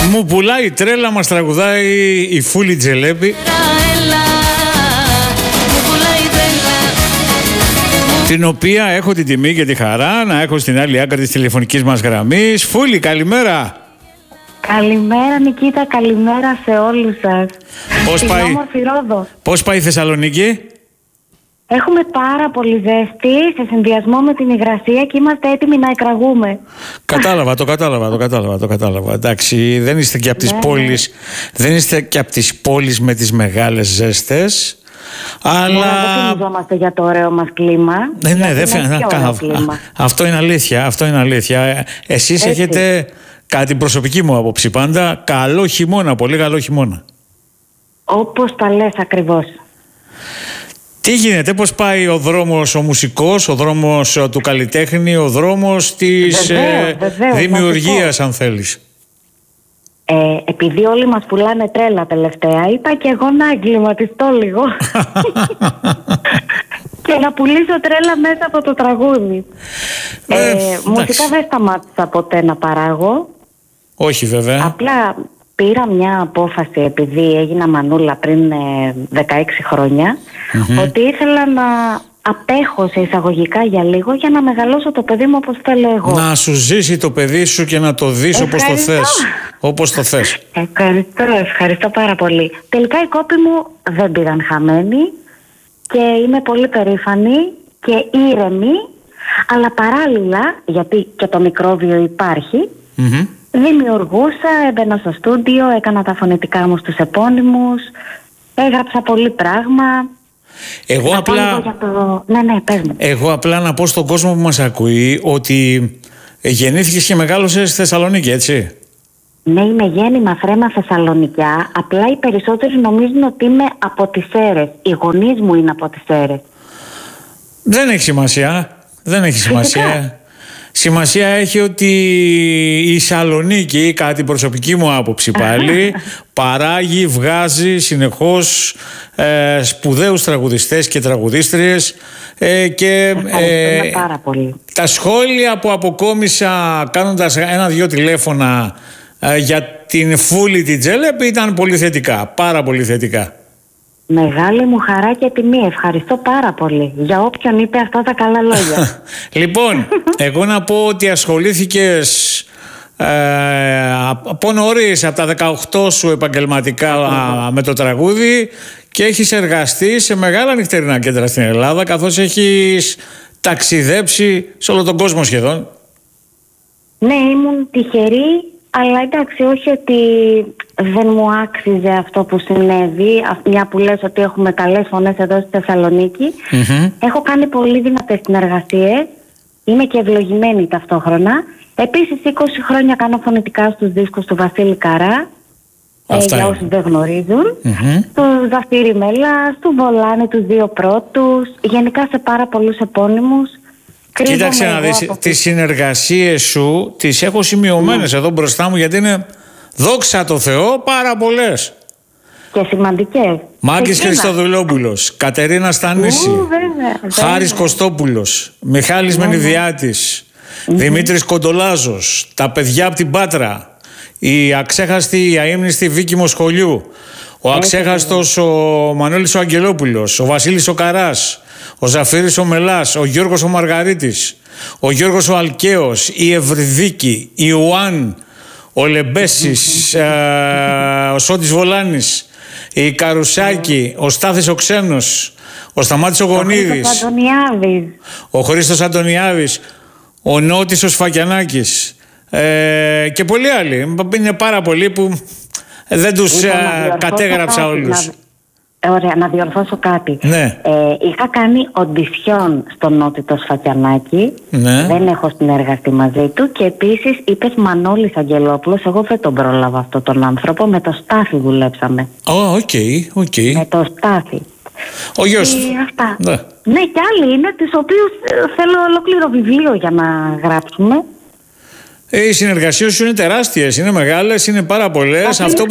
Μου πουλάει τρέλα, μας τραγουδάει η Φούλη Τζελέπη, την οποία έχω την τιμή και τη χαρά να έχω στην άλλη άκρη της τηλεφωνικής μας γραμμής. Φούλη, καλημέρα. Καλημέρα Νικήτα, καλημέρα σε όλους σας. Πώς πάει η Θεσσαλονίκη? Έχουμε πάρα πολύ ζέστη σε συνδυασμό με την υγρασία και είμαστε έτοιμοι να εκραγούμε. Το κατάλαβα. Εντάξει, δεν είστε και από τις πόλεις, δεν είστε και από τις πόλεις με τις μεγάλες ζέστες. Αλλά δεν θυμιζόμαστε για το ωραίο μας κλίμα. Ναι, δεν φαίνεται. Αυτό είναι αλήθεια. Εσείς έχετε, κατά την προσωπική μου άποψη πάντα, καλό χειμώνα, πολύ καλό χειμώνα. Όπως τα λες ακριβώς. Τι γίνεται, πώς πάει ο δρόμος ο μουσικός, ο δρόμος του καλλιτέχνη, ο δρόμος της δημιουργίας, αν θέλεις? Επειδή όλοι μας πουλάνε τρέλα τελευταία, είπα και εγώ να εγκληματιστώ λίγο και να πουλήσω τρέλα μέσα από το τραγούδι. Μουσικά δεν σταμάτησα ποτέ να παράγω. Όχι βέβαια. Απλά πήρα μια απόφαση, επειδή έγινα μανούλα πριν 16 χρόνια, ότι ήθελα να απέχω σε εισαγωγικά για λίγο για να μεγαλώσω το παιδί μου όπως θέλω εγώ. Να σου ζήσει το παιδί σου και να το δεις όπως το θες. Ευχαριστώ πάρα πολύ. Τελικά οι κόποι μου δεν πήγαν χαμένοι και είμαι πολύ περήφανη και ήρεμη, αλλά παράλληλα, γιατί και το μικρόβιο υπάρχει, δημιουργούσα, έμπαινα στο στούντιο, έκανα τα φωνητικά μου στους επώνυμους, έγραψα πολύ πράγμα. Εγώ απλά να πω στον κόσμο που μας ακούει ότι γεννήθηκες και μεγάλωσες στη Θεσσαλονίκη, έτσι? Ναι, είμαι γέννημα θρέμα Θεσσαλονικιά. Απλά οι περισσότεροι νομίζουν ότι είμαι από τις Σέρρες. Οι γονείς μου είναι από τις Σέρρες. Δεν έχει σημασία. Σημασία έχει ότι η Σαλονίκη, κατά την προσωπική μου άποψη πάλι, παράγει, βγάζει συνεχώς σπουδαίους τραγουδιστές και τραγουδίστριες και πάρα πολύ. Τα σχόλια που αποκόμισα κάνοντας ένα-δυο τηλέφωνα για την Φούλη την Τζέλεπη ήταν πολύ θετικά, πάρα πολύ θετικά. Μεγάλη μου χαρά και τιμή. Ευχαριστώ πάρα πολύ για όποιον είπε αυτά τα καλά λόγια. Λοιπόν, εγώ να πω ότι ασχολήθηκες από νωρίς, από τα 18 σου επαγγελματικά με το τραγούδι και έχεις εργαστεί σε μεγάλα νυχτερινά κέντρα στην Ελλάδα, καθώς έχεις ταξιδέψει σε όλο τον κόσμο σχεδόν. Ναι, ήμουν τυχερή. Αλλά εντάξει, όχι ότι δεν μου άξιζε αυτό που συνέβη, μια που λες ότι έχουμε καλές φωνές εδώ στη Θεσσαλονίκη. Έχω κάνει πολύ δυνατές συνεργασίες, είμαι και ευλογημένη ταυτόχρονα. Επίσης 20 χρόνια κάνω φωνητικά στους δίσκους του Βασίλη Καρά, για όσους δεν γνωρίζουν, του Ζαφύρι Μέλα, του Βολάνη, τους δύο πρώτους, γενικά σε πάρα πολλούς επώνυμους. Κοίταξε να δεις, τις συνεργασίες σου τις έχω σημειωμένες εδώ μπροστά μου, γιατί είναι, δόξα τω Θεώ, πάρα πολλές. Και σημαντικές. Μάκης Χριστοδουλόπουλος, Κατερίνα Στανίση, Χάρης Κωστόπουλος, Μιχάλης Μενιδιάτης, Δημήτρης Κοντολάζος, τα παιδιά από την Πάτρα, η αξέχαστη, η αείμνηστη Βίκη Μοσχολιού, ο αξέχαστος ο Μανώλης ο Αγγελόπουλος, ο Βασίλης ο Καράς, ο Ζαφύρης ο Μελάς, ο Γιώργος ο Μαργαρίτης, ο Γιώργος ο Αλκαίος, η Ευρυδίκη, η Ιωάνν, ο Λεμπέσης, ο Σώτης Βολάνης, η Καρουσάκη, ο Στάθης ο Ξένος, ο Σταμάτης ο Γονίδης, ο Χρήστος Αντωνιάδης, ο Νότης ο Σφακιανάκης και πολλοί άλλοι. Είναι πάρα πολλοί που δεν τους κατέγραψα όλους. Ωραία, να διορθώσω κάτι. Ναι. Είχα κάνει οντισιόν στο Νότι το Σφακιανάκι. Ναι. Δεν έχω συνεργαστεί μαζί του. Και επίσης είπες Μανώλης Αγγελόπουλος. Εγώ δεν τον πρόλαβα αυτόν τον άνθρωπο. Με το Στάθη δουλέψαμε. Οκ. Με το Στάθη. Ο γιος. Αυτά. Ναι, και άλλοι είναι, τους οποίους θέλω ολόκληρο βιβλίο για να γράψουμε. Οι συνεργασίες σου είναι τεράστιες, είναι μεγάλες, είναι πάρα πολλές. Αυτό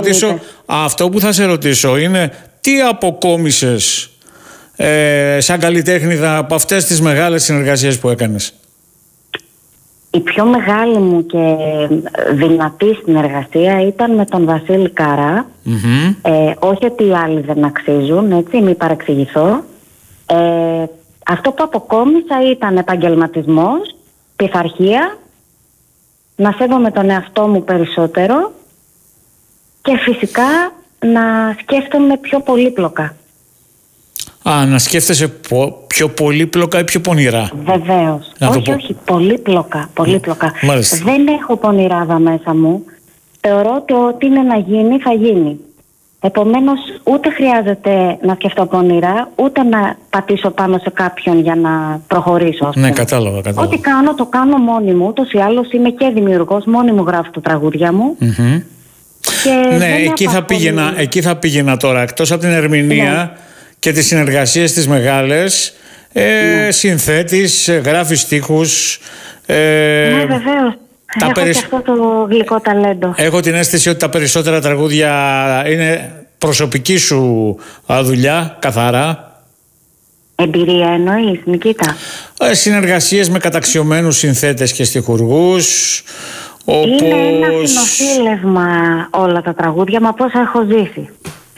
που θα σε ρωτήσω είναι τι αποκόμισες σαν καλλιτέχνηδα από αυτές τις μεγάλες συνεργασίες που έκανες? η πιο μεγάλη μου και δυνατή συνεργασία ήταν με τον Βασίλη Καρά. Όχι ότι οι άλλοι δεν αξίζουν, έτσι, μην παρεξηγηθώ. Αυτό που αποκόμισα ήταν επαγγελματισμός, πειθαρχία, να σέβομαι τον εαυτό μου περισσότερο και φυσικά να σκέφτομαι πιο πολύπλοκα. Να σκέφτεσαι πιο πολύπλοκα ή πιο πονηρά? Βεβαίως. Όχι, πολύπλοκα. Δεν έχω πονηράδα μέσα μου. Θεωρώ ότι ό,τι είναι να γίνει θα γίνει. Επομένως ούτε χρειάζεται να σκεφτώ πονηρά, ούτε να πατήσω πάνω σε κάποιον για να προχωρήσω. Ναι, κατάλαβα. Ό,τι κάνω το κάνω μόνη μου. Ούτως ή άλλως είμαι και δημιουργός, μόνη μου γράφω τα τραγούδια μου. Και ναι, εκεί θα πήγαινα τώρα. Εκτός από την ερμηνεία και τις συνεργασίες τις μεγάλες, συνθέτεις, γράφεις στίχους. Ναι, βεβαίως. Έχω και αυτό το γλυκό ταλέντο. Έχω την αίσθηση ότι τα περισσότερα τραγούδια είναι προσωπική σου δουλειά, καθαρά. Εμπειρία εννοείς, Νικήτα? Συνεργασίες με καταξιωμένους συνθέτες και στιχουργούς. Είναι ένα συνοθήλευμα όλα τα τραγούδια, μα πώς έχω ζήσει.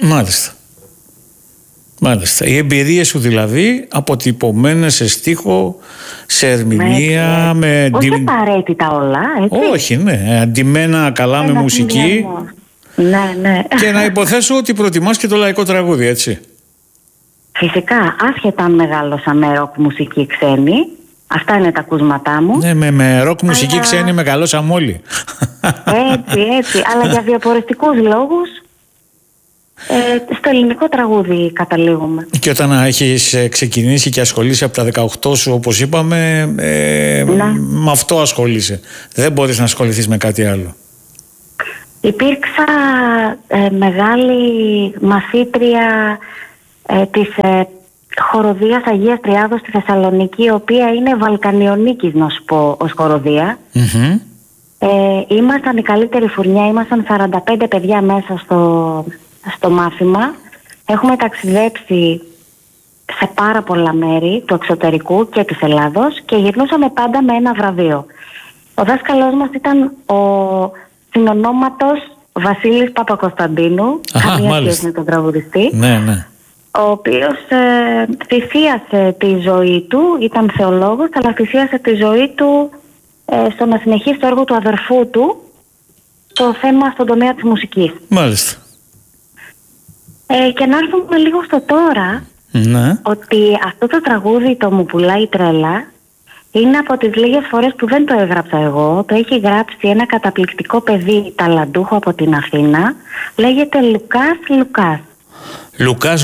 Μάλιστα. Οι εμπειρίες σου δηλαδή αποτυπωμένες σε στίχο, σε ερμηνεία, όχι απαραίτητα όλα, έτσι. Όχι, ναι. Αντιμένα καλά με μουσική. Ναι. Και να υποθέσω ότι προτιμάς και το λαϊκό τραγούδι, έτσι. Φυσικά, άσχετα αν μεγάλωσα με ροκ μουσική ξένη. Αυτά είναι τα ακούσματά μου. Ναι, με ροκ μουσική ξένη μεγαλώσαμε όλοι. Έτσι. Αλλά για διαφορετικούς λόγους στο ελληνικό τραγούδι καταλήγουμε. Και όταν έχεις ξεκινήσει και ασχολείσαι από τα 18 σου, όπως είπαμε, με αυτό ασχολείσαι. Δεν μπορείς να ασχοληθείς με κάτι άλλο. Υπήρξα μεγάλη μαθήτρια της χοροδίας Αγίας Τριάδος στη Θεσσαλονίκη, η οποία είναι Βαλκανιονίκης, να σου πω, ως χοροδία. Ήμασταν η καλύτερη φουρνιά, ήμασταν 45 παιδιά μέσα στο μάθημα. Έχουμε ταξιδέψει σε πάρα πολλά μέρη του εξωτερικού και της Ελλάδος και γυρνούσαμε πάντα με ένα βραβείο. Ο δάσκαλός μας ήταν ο συνονόματος Βασίλης Παπακοσταντίνου, καμία σχέση με τον τραγουδιστή, ο οποίος θυσίασε τη ζωή του, ήταν θεολόγος, αλλά θυσίασε τη ζωή του στο να συνεχίσει το έργο του αδερφού του, το θέμα στον τομέα της μουσικής. Μάλιστα. Και να έρθουμε λίγο στο τώρα, ότι αυτό το τραγούδι, το «Μου πουλάει η τρέλα», είναι από τις λίγες φορές που δεν το έγραψα εγώ. Το έχει γράψει ένα καταπληκτικό παιδί ταλαντούχο από την Αθήνα. Λέγεται Λουκάς. Λουκάς,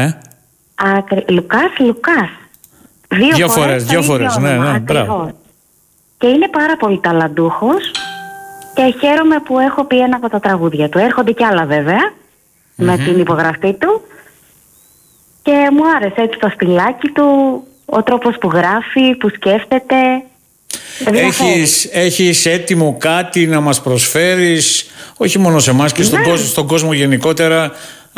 Λουκάς. Δύο φορές, ναι, μπράβο. Και είναι πάρα πολύ ταλαντούχος και χαίρομαι που έχω πει ένα από τα τραγούδια του. Έρχονται κι άλλα βέβαια, με την υπογραφή του, και μου άρεσε έτσι το στυλάκι του, ο τρόπος που γράφει, που σκέφτεται. Έχεις έτοιμο κάτι να μας προσφέρεις, όχι μόνο σε εμάς και στον κόσμο γενικότερα,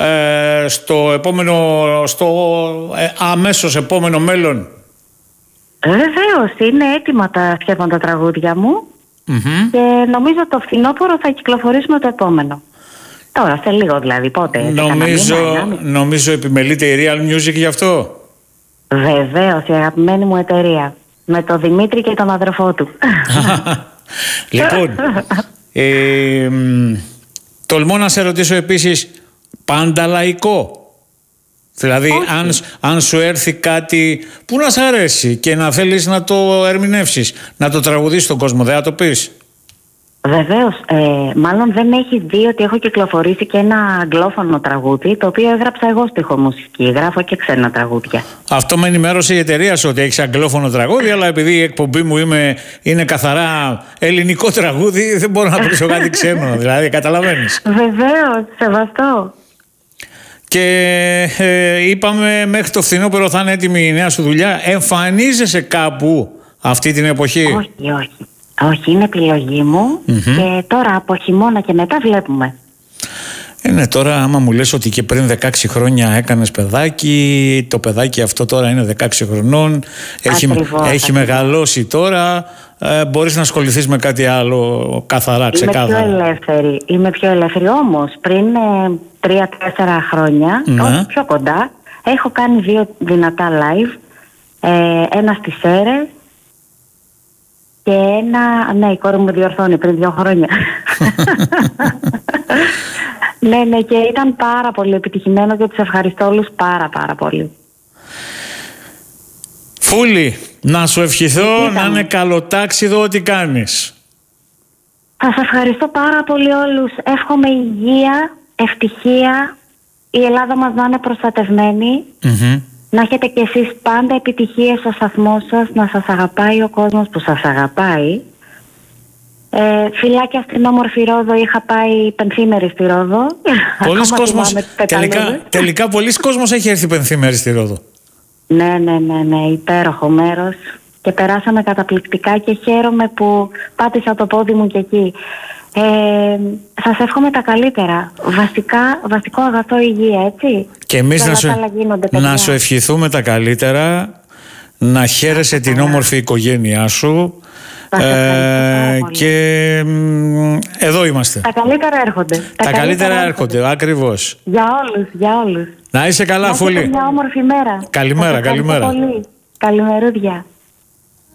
στο αμέσως επόμενο μέλλον? Βεβαίως, είναι έτοιμα σχεδόν τα τραγούδια μου και νομίζω το φθινόπωρο θα κυκλοφορήσουμε το επόμενο. Τώρα, σε λίγο δηλαδή, πότε? Νομίζω επιμελείται η Real Music γι' αυτό. Βεβαίως, η αγαπημένη μου εταιρεία. Με τον Δημήτρη και τον αδερφό του. Λοιπόν, τολμώ να σε ρωτήσω επίσης, πάντα λαϊκό? Δηλαδή, αν σου έρθει κάτι που να σ' αρέσει και να θέλεις να το ερμηνεύσεις, να το τραγουδήσεις στον κόσμο, δεν θα το πεις? Βεβαίως. Μάλλον δεν έχεις δει ότι έχω κυκλοφορήσει και ένα αγγλόφωνο τραγούδι, το οποίο έγραψα εγώ στιχομουσική. Γράφω και ξένα τραγούδια. Αυτό με ενημέρωσε η εταιρεία σου, ότι έχεις αγγλόφωνο τραγούδι, αλλά επειδή η εκπομπή μου είναι καθαρά ελληνικό τραγούδι, δεν μπορώ να πείσω κάτι ξένο. Δηλαδή, καταλαβαίνεις. Βεβαίως, σεβαστό. Και είπαμε μέχρι το φθινόπωρο θα είναι έτοιμη η νέα σου δουλειά. Εμφανίζεσαι κάπου αυτή την εποχή? Όχι, είναι επιλογή μου και τώρα από χειμώνα και μετά βλέπουμε. Ναι, τώρα άμα μου λες ότι και πριν 16 χρόνια έκανες παιδάκι, το παιδάκι αυτό τώρα είναι 16 χρονών, έχει μεγαλώσει τώρα, μπορείς να ασχοληθείς με κάτι άλλο καθαρά, ξεκάθαρα. Είμαι πιο ελεύθερη. Όμως πριν 3-4 χρόνια, όχι πιο κοντά, έχω κάνει 2 δυνατά live. Ένα στις Σέρρες και ένα, ναι, η κόρη μου διορθώνει, πριν 2 χρόνια. Ναι, και ήταν πάρα πολύ επιτυχημένο και τους ευχαριστώ όλους πάρα πολύ. Φούλη, να σου ευχηθώ να είναι καλοτάξιδο ό,τι κάνεις. Σας ευχαριστώ πάρα πολύ όλους. Εύχομαι υγεία, ευτυχία, η Ελλάδα μας να είναι προστατευμένη. Να έχετε κι εσείς πάντα επιτυχίες στο σταθμό σας, να σας αγαπάει ο κόσμος που σας αγαπάει. Φιλάκια στην όμορφη Ρόδο, είχα πάει πενθήμερη στη Ρόδο. Πολλοί κόσμος, τελικά πολλοί κόσμος έχει έρθει πενθήμερη στη Ρόδο. Ναι, υπέροχο μέρος και περάσαμε καταπληκτικά και χαίρομαι που πάτησα το πόδι μου και εκεί. Σας εύχομαι τα καλύτερα. Βασικό αγαθό υγεία, έτσι. Και εμείς να σου ευχηθούμε τα καλύτερα, να χαίρεσαι την όμορφη οικογένειά σου. Και εδώ είμαστε. Τα καλύτερα έρχονται. Τα καλύτερα έρχονται, ακριβώς. Για όλους. Να είσαι καλά, Φούλη. Μια όμορφη μέρα. Καλημέρα. Καλημερούδια.